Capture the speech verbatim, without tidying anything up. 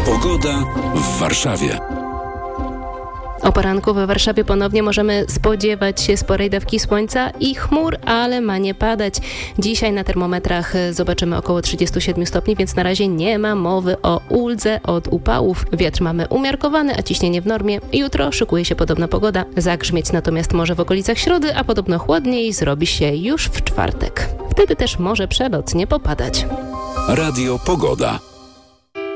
Pogoda w Warszawie. O poranku we Warszawie ponownie możemy spodziewać się sporej dawki słońca i chmur, ale ma nie padać. Dzisiaj na termometrach zobaczymy około trzydzieści siedem stopni, więc na razie nie ma mowy o uldze od upałów. Wiatr mamy umiarkowany, a ciśnienie w normie. Jutro szykuje się podobna pogoda. Zagrzmieć natomiast może w okolicach środy, a podobno chłodniej zrobi się już w czwartek. Wtedy też może przelotnie popadać. Radio Pogoda.